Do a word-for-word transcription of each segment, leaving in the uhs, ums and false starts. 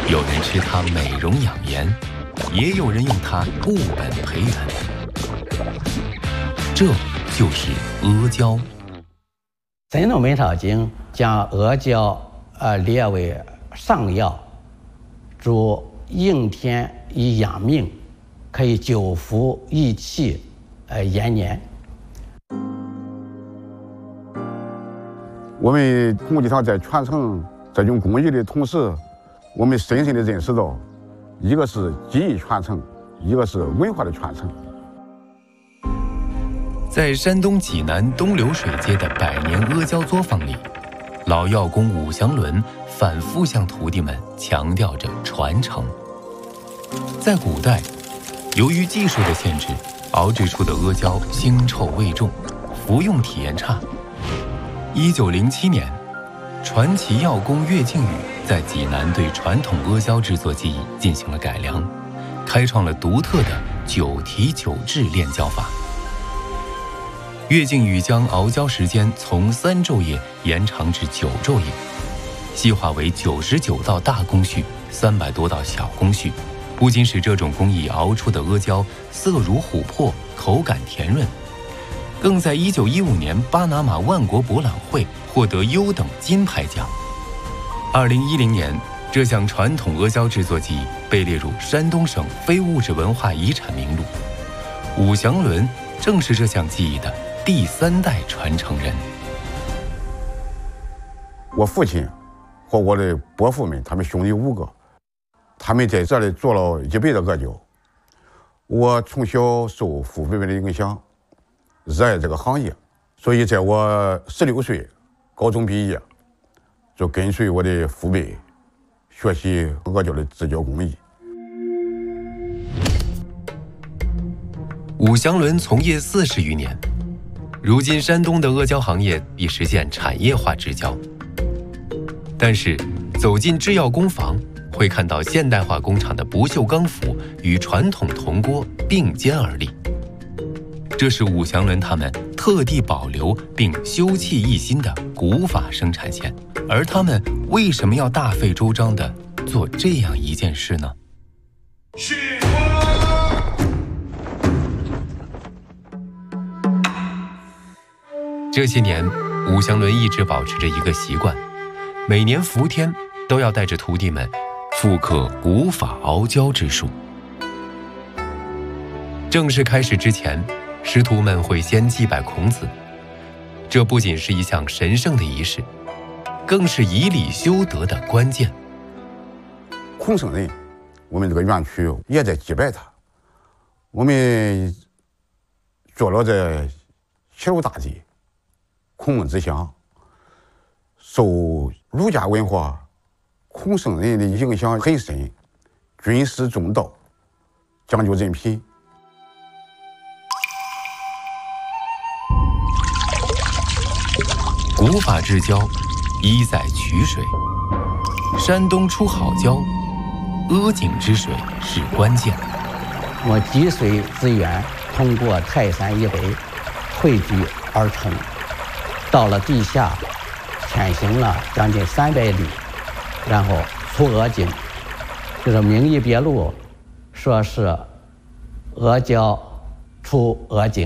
有人吃它美容养颜，也有人用它固本培元。这就是阿胶。 《神农本草经》将阿胶呃列为上药，主应天以养命，可以久服益气，呃延年。 我们工地上在传承这种工艺的同时，我们深深地认识到，一个是技艺传承，一个是文化的传承。 在山东济南东流水街的百年阿胶作坊里，老药工武祥伦反复向徒弟们强调着传承。在古代，由于技术的限制，熬制出的阿胶腥臭味重，服用体验差。一九零七年，传奇药工岳靖宇在济南对传统阿胶制作技艺进行了改良，开创了独特的九提九制炼胶法。岳靖宇将熬胶时间从三昼夜延长至九昼夜，细化为九十九道大工序，三百多道小工序，不仅使这种工艺熬出的阿胶色如琥珀，口感甜润，更在一九一五年巴拿马万国博览会获得优等金牌奖。二零一零年，这项传统阿胶制作技艺被列入山东省非物质文化遗产名录。武祥伦正是这项技艺的第三代传承人。 我父亲和我的伯父们，他们兄弟五个，他们在这里做了一辈子阿胶。我从小受父辈们的影响，热爱这个行业，所以在我十六岁高中毕业，就跟随我的父辈学习阿胶的制胶工艺。 武祥伦从业四十余年，如今山东的阿胶行业已实现产业化制胶。但是走进制药工坊，会看到现代化工厂的不锈钢釜与传统铜锅并肩而立。这是武祥伦他们特地保留并修葺一新的古法生产线，而他们为什么要大费周章地做这样一件事呢？ 是这些年，武祥伦一直保持着一个习惯，每年伏天都要带着徒弟们复刻古法熬胶之术。正式开始之前，师徒们会先祭拜孔子，这不仅是一项神圣的仪式，更是以礼修德的关键。 孔圣人，我们这个园区也在祭拜他。我们做了这齐鲁大祭，孔孟之乡，受儒家文化、孔圣人的影响很深，尊师重道，讲究人品。 古法制胶，一在取水。山东出好胶，阿井之水是关键。 我积水资源通过泰山以北汇聚而成，到了地下潜行了将近三百里，然后出阿井，就是名义别录说是阿胶出阿井。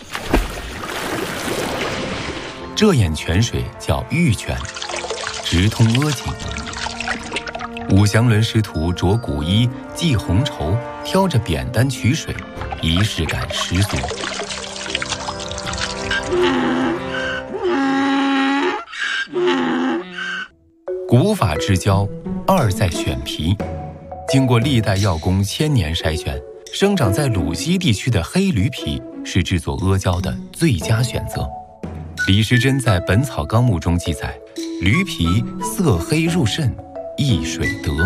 这眼泉水叫玉泉，直通阿井。武祥伦师徒着古衣，系红绸，挑着扁担取水，仪式感十足。古法制胶，二在选皮。经过历代药工千年筛选，生长在鲁西地区的黑驴皮是制作阿胶的最佳选择。李时珍在《本草纲目》中记载，驴皮色黑入肾，益水德。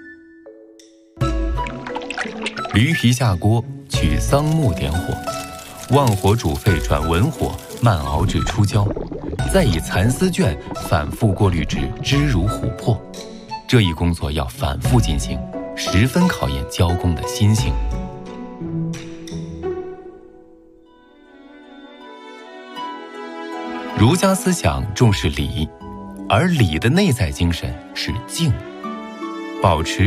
驴皮下锅，取桑木点火，旺火煮沸转文火，慢熬至出胶，再以蚕丝卷反复过滤至汁如琥珀。这一工作要反复进行，十分考验胶工的心性。儒家思想重视礼，而礼的内在精神是敬，保持